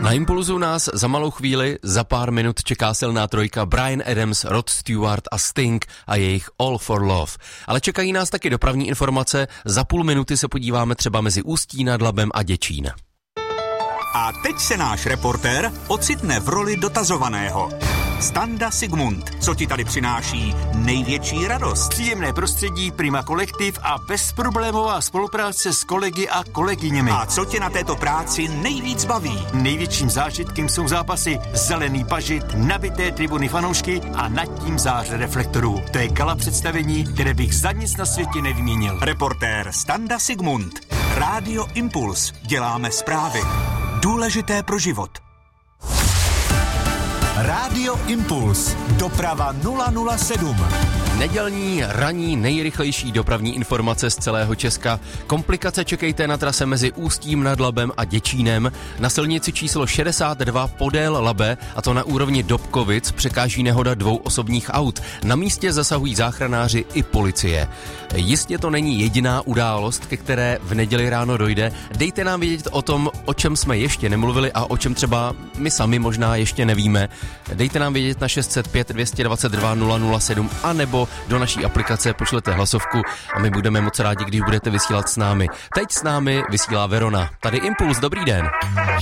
Na Impulzu nás za malou chvíli, za pár minut čeká silná trojka Bryan Adams, Rod Stewart a Sting a jejich All for Love. Ale čekají nás taky dopravní informace, za půl minuty se podíváme třeba mezi Ústí nad Labem a Děčín. A teď se náš reportér ocitne v roli dotazovaného. Standa Sigmund, co ti tady přináší největší radost? Příjemné prostředí, Prima kolektiv a bezproblémová spolupráce s kolegy a kolegyněmi. A co tě na této práci nejvíc baví? Největším zážitkem jsou zápasy Zelený pažit, nabité tribuny fanoušky a nad tím záře reflektorů. To je gala představení, které bych za nic na světě nevyměnil. Reportér Standa Sigmund. Rádio Impuls. Děláme zprávy. Důležité pro život. Rádio Impuls. Doprava 007. Nedělní, ranní, nejrychlejší dopravní informace z celého Česka. Komplikace čekejte na trase mezi Ústím nad Labem a Děčínem. Na silnici číslo 62 podél Labe, a to na úrovni Dobkovic, překáží nehoda 2 osobních aut. Na místě zasahují záchranáři i policie. Jistě to není jediná událost, ke které v neděli ráno dojde. Dejte nám vědět o tom, o čem jsme ještě nemluvili a o čem třeba my sami možná ještě nevíme. Dejte nám vědět na 605 222 007 a nebo do naší aplikace pošlete hlasovku a my budeme moc rádi, když budete vysílat s námi. Teď s námi vysílá Verona. Tady Impuls, dobrý den.